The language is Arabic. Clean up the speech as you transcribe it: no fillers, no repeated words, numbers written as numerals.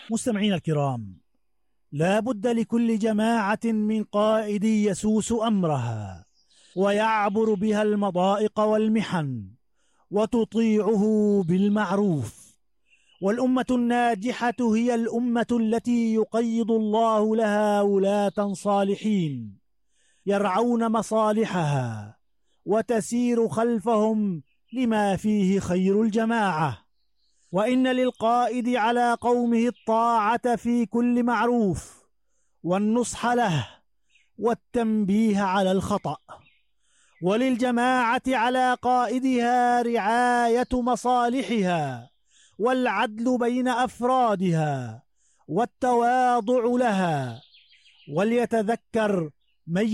مستمعين الكرام، لا بد لكل جماعة من قائد يسوس أمرها ويعبر بها المضائق والمحن وتطيعه بالمعروف. والأمة الناجحة هي الأمة التي يقيض الله لها ولاة صالحين يرعون مصالحها وتسير خلفهم لما فيه خير الجماعة. وإن للقائد على قومه الطاعة في كل معروف والنصح له والتنبيه على الخطأ، وللجماعة على قائدها رعاية مصالحها والعدل بين أفرادها والتواضع لها. وليتذكر من